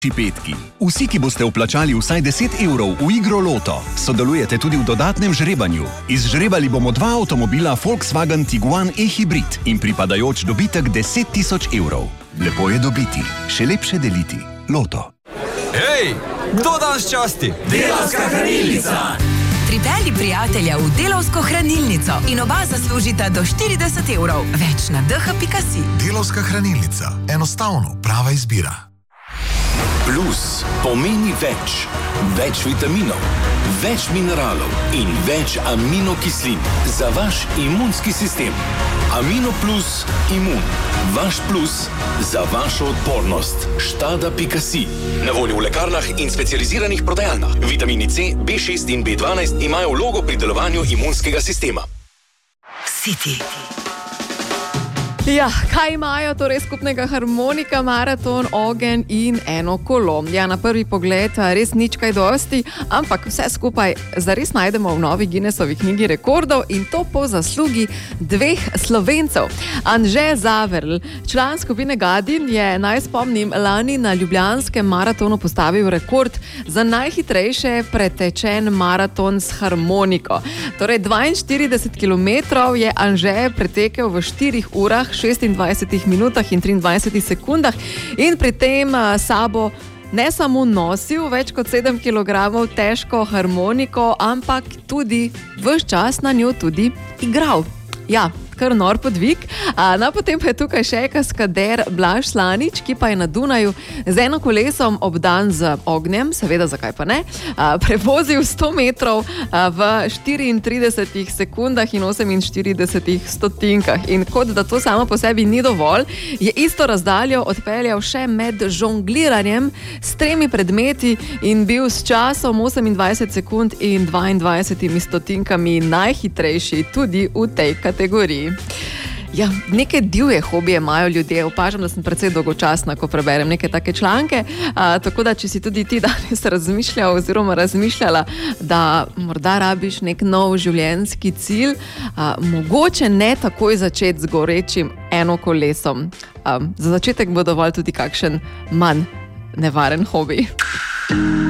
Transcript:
Petki. Vsi, ki boste vplačali vsaj 10 evrov v igro Loto, sodelujete tudi v dodatnem žrebanju. Izžrebali bomo 2 avtomobila Volkswagen Tiguan e-hybrid in pripadajoč dobitek 10 000 evrov. Lepo je dobiti, še lepše deliti. Loto. Hej, kdo danes časti? Delavska hranilnica! Pripelji prijatelja v Delavsko hranilnico in oba zaslužita do 40 evrov. Več na dh.si. Delavska hranilnica. Enostavno prava izbira. Plus pomeni več. Več vitaminov, več mineralov in več aminokislin za vaš imunski sistem. Amino Plus Imun. Vaš plus za vašo odpornost. Štada.si. Na voljo v lekarnah in specializiranih prodajalnah. Vitamini C, B6 in B12 imajo vlogo pri delovanju imunskega sistema. City. Ja, kaj imajo torej skupnega harmonika, maraton, ogenj in eno kolo? Ja, na prvi pogled res nič kaj dosti, ampak vse skupaj zares najdemo v novi Guinnessovi knjigi rekordov in to po zaslugi 2 Slovencev. Anže Zaverl, član skupine Gadin, je, naj spomnim, lani na ljubljanskem maratonu postavil rekord za najhitrejše pretečen maraton s harmoniko. Torej 42 kilometrov je Anže pretekel v 4 urah, 26 minutah in 23 sekundah in pri tem sabo ne samo nosil več kot 7 kilogramov težko harmoniko, ampak tudi ves čas na njo tudi igral. Ja, kar nor podvig. Potem pa je tukaj še kaskader Blaž Slanič, ki pa je na Dunaju z eno kolesom obdan z ognjem, seveda zakaj pa ne, prevozil 100 metrov v 34 sekundah in 48 stotinkah. In kot da to samo po sebi ni dovolj, je isto razdaljo odpeljal še med žongliranjem s 3 predmeti in bil s časom 28 sekund in 22 stotinkami najhitrejši tudi v tej kategoriji. Ja, neke divje hobije imajo ljudje. Opažam, da sem precej dolgočasna, ko preberem neke take članke, tako da, če si tudi ti danes razmišljal oziroma razmišljala, da morda rabiš nek nov življenjski cilj, mogoče ne takoj začeti z gorečim enokolesom. Za začetek bo dovolj tudi kakšen manj nevaren hobi.